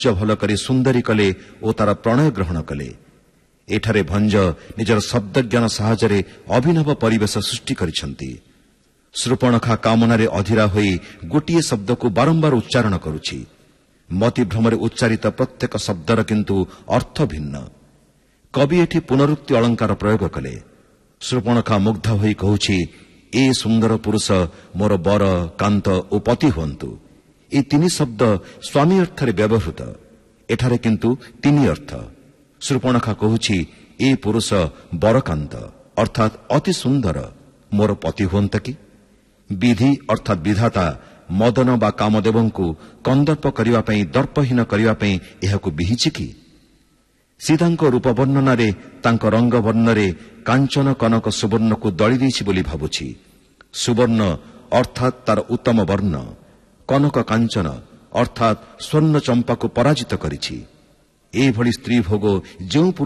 ଭଲ କରି ସୁନ୍ଦରୀ କଲେ ଓ ତାର ପ୍ରଣୟ ଗ୍ରହଣ କଲେ। ଏଠାରେ ଭଞ୍ଜ ନିଜର ଶବ୍ଦଜ୍ଞାନ ସାହାଯ୍ୟରେ ଅଭିନବ ପରିବେଶ ସୃଷ୍ଟି କରିଛନ୍ତି। ଶୃପଣଖା କାମନାରେ ଅଧୀରା ହୋଇ ଗୋଟିଏ ଶବ୍ଦକୁ ବାରମ୍ବାର ଉଚ୍ଚାରଣ କରୁଛି। ମତିଭ୍ରମରେ ଉଚ୍ଚାରିତ ପ୍ରତ୍ୟେକ ଶବ୍ଦର କିନ୍ତୁ ଅର୍ଥ ଭିନ୍ନ। କବି ଏଠି ପୁନରୁକ୍ତି ଅଳଙ୍କାର ପ୍ରୟୋଗ କଲେ। ଶୃପଣଖା ମୁଗ୍ଧ ହୋଇ କହୁଛି, ଏ ସୁନ୍ଦର ପୁରୁଷ ମୋର ବର, କାନ୍ତ ଓ ପତି ହୁଅନ୍ତୁ। ଏହି ତିନି ଶବ୍ଦ ସ୍ୱାମୀ ଅର୍ଥରେ ବ୍ୟବହୃତ। ଏଠାରେ କିନ୍ତୁ ତିନି ଅର୍ଥ। ଶୃପଣଖା କହୁଛି, ଏ ପୁରୁଷ ବରକାନ୍ତ ଅର୍ଥାତ୍ ଅତି ସୁନ୍ଦର ମୋର ପତି ହୁଅନ୍ତା କି? ବିଧି ଅର୍ଥାତ୍ ବିଧାତା ମଦନ ବା କାମଦେବଙ୍କୁ କନ୍ଦର୍ପ କରିବା ପାଇଁ, ଦର୍ପହୀନ କରିବା ପାଇଁ ଏହାକୁ ବିହିଛି କି? ସୀତାଙ୍କ ରୂପ ବର୍ଣ୍ଣନାରେ ତାଙ୍କ ରଙ୍ଗ ବର୍ଣ୍ଣରେ କାଞ୍ଚନ କନକ ସୁବର୍ଣ୍ଣକୁ ଦଳି ଦେଇଛି ବୋଲି ଭାବୁଛି। ସୁବର୍ଣ୍ଣ ଅର୍ଥାତ୍ ତାର ଉତ୍ତମ ବର୍ଣ୍ଣ, କନକ କାଞ୍ଚନ ଅର୍ଥାତ୍ ସ୍ୱର୍ଣ୍ଣ ଚମ୍ପାକୁ ପରାଜିତ କରିଛି। ଏଭଳି ସ୍ତ୍ରୀ ଭୋଗ ଯେଉଁ